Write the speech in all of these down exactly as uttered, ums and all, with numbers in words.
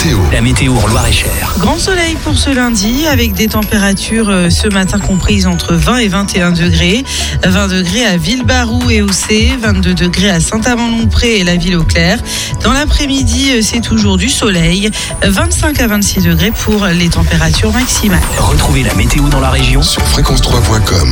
météo. La météo en Loir-et-Cher. Grand soleil pour ce lundi avec des températures euh, ce matin comprises entre vingt et vingt et un degrés. vingt degrés à Villebarou et Auxey, vingt-deux degrés à Saint-Amand-Lompré et la ville au clair. Dans l'après-midi, euh, c'est toujours du soleil. vingt-cinq à vingt-six degrés pour les températures maximales. Retrouvez la météo dans la région Sur fréquence trois point com.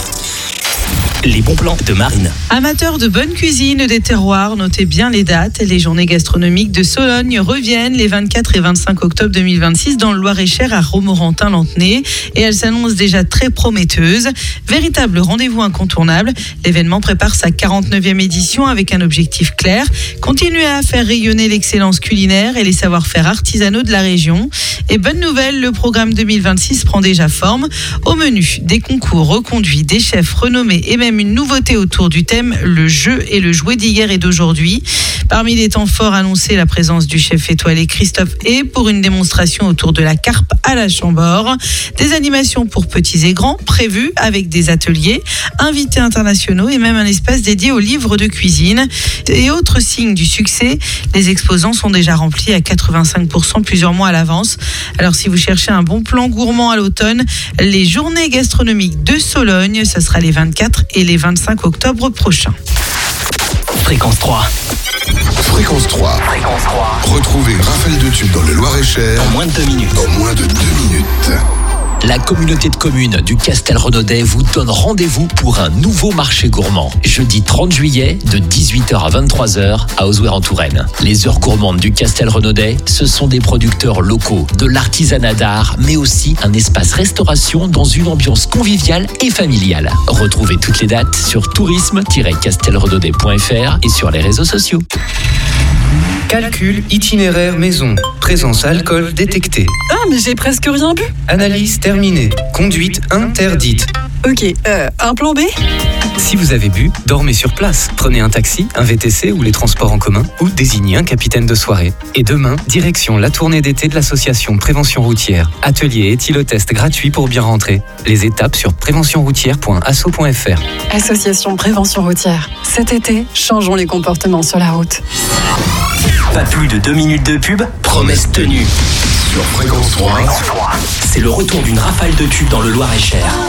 Les bons plans de Marine. Amateurs de bonne cuisine des terroirs, notez bien les dates. Les journées gastronomiques de Sologne reviennent les vingt-quatre et vingt-cinq octobre deux mille vingt-six dans le Loir-et-Cher à Romorantin-Lanthenay et elles s'annoncent déjà très prometteuses. Véritable rendez-vous incontournable. L'événement prépare sa quarante-neuvième édition avec un objectif clair, continuer à faire rayonner l'excellence culinaire et les savoir-faire artisanaux de la région. Et bonne nouvelle, le programme deux mille vingt-six prend déjà forme. Au menu, des concours reconduits, des chefs renommés et même une nouveauté autour du thème le jeu et le jouet d'hier et d'aujourd'hui. Parmi les temps forts annoncés, la présence du chef étoilé Christophe Hay pour une démonstration autour de la carpe à la Chambord. Des animations pour petits et grands prévues avec des ateliers, invités internationaux et même un espace dédié aux livres de cuisine. Et autre signe du succès, les exposants sont déjà remplis à quatre-vingt-cinq pour cent plusieurs mois à l'avance. Alors si vous cherchez un bon plan gourmand à l'automne, les journées gastronomiques de Sologne, ce sera les vingt-quatre et les vingt-cinq octobre prochains. Fréquence trois. Fréquence trois. Fréquence trois. Retrouvez une rafale de tubes dans le Loir-et-Cher En moins de deux minutes. en moins de deux minutes. La communauté de communes du Castel-Renaudet vous donne rendez-vous pour un nouveau marché gourmand. Jeudi trente juillet, de dix-huit heures à vingt-trois heures, à Ozouer-en-Touraine. Les heures gourmandes du Castel-Renaudet, ce sont des producteurs locaux, de l'artisanat d'art, mais aussi un espace restauration dans une ambiance conviviale et familiale. Retrouvez toutes les dates sur tourisme tiret castelrenaudet point f r et sur les réseaux sociaux. Calcul itinéraire maison. Présence alcool détectée. Ah, mais j'ai presque rien bu. Analyse terminée. Conduite interdite. Ok, euh, un plan B? Si vous avez bu, dormez sur place. Prenez un taxi, un V T C ou les transports en commun ou désignez un capitaine de soirée. Et demain, direction la tournée d'été de l'association Prévention Routière. Atelier et éthylotest gratuit pour bien rentrer. Les étapes sur prévention routière point asso point f r. Association Prévention Routière. Cet été, changeons les comportements sur la route. Pas plus de deux minutes de pub, promesse tenue. Sur fréquence trois. C'est le retour d'une rafale de tubes dans le Loir-et-Cher.